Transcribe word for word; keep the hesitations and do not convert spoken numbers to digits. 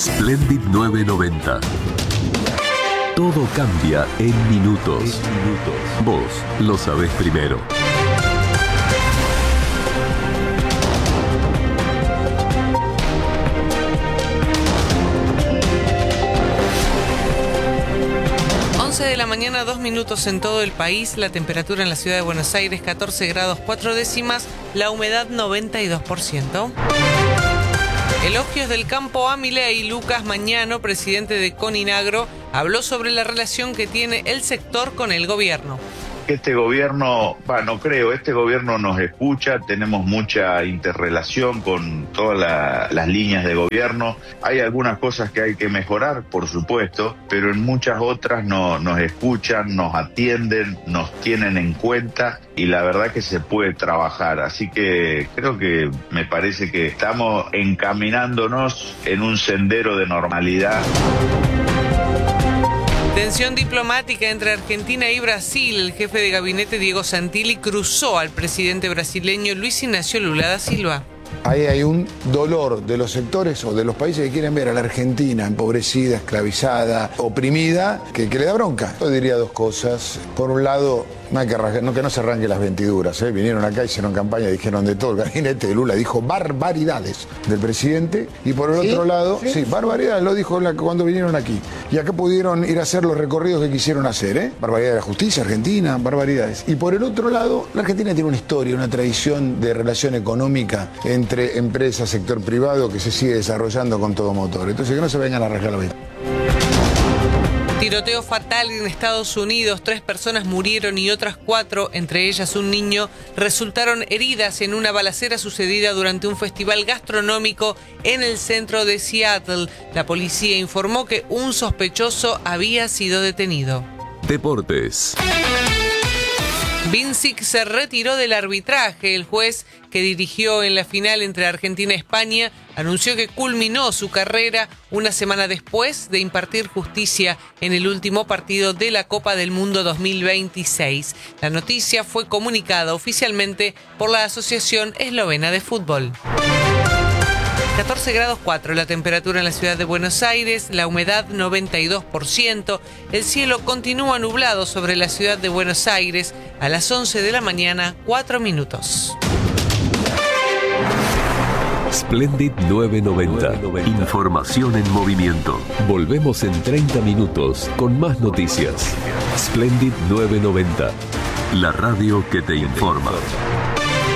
Splendid nueve noventa. Todo cambia en minutos. En minutos. Vos lo sabés primero. once de la mañana, dos minutos en todo el país. La temperatura en la ciudad de Buenos Aires, catorce grados, cuatro décimas. La humedad, noventa y dos por ciento. Elogios del campo a Milei. Lucas Mañano, presidente de Coninagro, habló sobre la relación que tiene el sector con el gobierno. Este gobierno, bah, no creo, este gobierno nos escucha, tenemos mucha interrelación con todas la, las líneas de gobierno. Hay algunas cosas que hay que mejorar, por supuesto, pero en muchas otras no, nos escuchan, nos atienden, nos tienen en cuenta y la verdad que se puede trabajar. Así que creo que me parece que estamos encaminándonos en un sendero de normalidad. Tensión diplomática entre Argentina y Brasil. El jefe de gabinete Diego Santilli cruzó al presidente brasileño Luis Ignacio Lula da Silva. Ahí hay un dolor de los sectores o de los países que quieren ver a la Argentina empobrecida, esclavizada, oprimida, que, que le da bronca. Yo diría dos cosas. Por un lado, no hay que, arranque, no, que no se arranquen las ventiduras. ¿eh? Vinieron acá, hicieron campaña, dijeron de todo. El gabinete de Lula dijo barbaridades del presidente. Y por el ¿Sí? otro lado, sí, sí barbaridades, lo dijo la, cuando vinieron aquí. Y acá pudieron ir a hacer los recorridos que quisieron hacer. ¿eh? Barbaridades de la justicia argentina, barbaridades. Y por el otro lado, la Argentina tiene una historia, una tradición de relación económica entre entre empresas, sector privado, que se sigue desarrollando con todo motor. Entonces que no se vengan a arreglar la vida. Tiroteo fatal en Estados Unidos. Tres personas murieron y otras cuatro, entre ellas un niño, resultaron heridas en una balacera sucedida durante un festival gastronómico en el centro de Seattle. La policía informó que un sospechoso había sido detenido. Deportes. Vincic se retiró del arbitraje. El juez que dirigió en la final entre Argentina y España anunció que culminó su carrera una semana después de impartir justicia en el último partido de la Copa del Mundo dos mil veintiséis. La noticia fue comunicada oficialmente por la Asociación Eslovena de Fútbol. catorce grados cuatro la temperatura en la ciudad de Buenos Aires, la humedad noventa y dos por ciento. El cielo continúa nublado sobre la ciudad de Buenos Aires a las once de la mañana, cuatro minutos. Splendid nueve noventa. Información en movimiento. Volvemos en treinta minutos con más noticias. Splendid nueve noventa. La radio que te informa.